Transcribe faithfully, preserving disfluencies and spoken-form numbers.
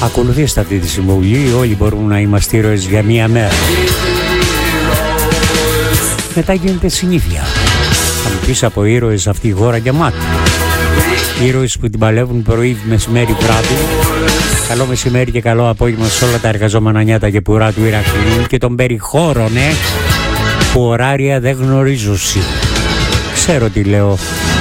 Ακολουθήστε αυτή τη συμβουλή, όλοι μπορούμε να είμαστε ήρωες για μία μέρα. Μετά γίνεται συνήθεια. Θα μου πεις, από ήρωες αυτή η χώρα γεμάτη. Ήρωες που την παλεύουν πρωί, μεσημέρι, βράδυ. Καλό μεσημέρι και καλό απόγευμα σε όλα τα εργαζόμενα νιάτα και πουρά του Ηρακλείου και των περιχώρων, ε, που ωράρια δεν γνωρίζω. Ξέρω τι λέω.